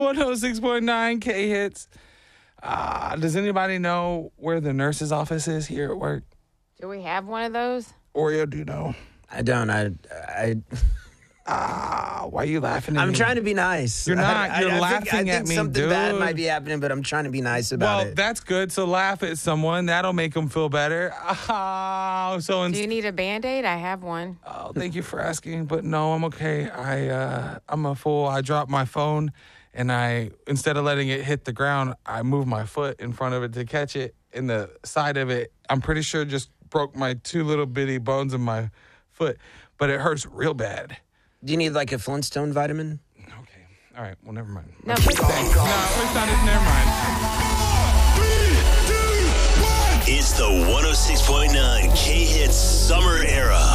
106.9 K hits. Does anybody know where the nurse's office is here at work? Do we have one of those? Oreo, do you know? I don't. Why are you laughing at me? I'm trying to be nice. You're not. You're laughing I at think me, something dude. bad might be happening, but I'm trying to be nice about it. Well, that's good. So laugh at someone. That'll make them feel better. Do you need a Band-Aid? I have one. Oh, thank you for asking, but no, I'm okay. I'm a fool. I dropped my phone, and instead of letting it hit the ground, I moved my foot in front of it to catch it. And the side of it, I'm pretty sure just broke my two little bitty bones in my foot, but it hurts real bad. Do you need like a Flintstone vitamin? Okay. All right. Well, never mind. No, Never mind. It's the 106.9 K Hits Summer Era.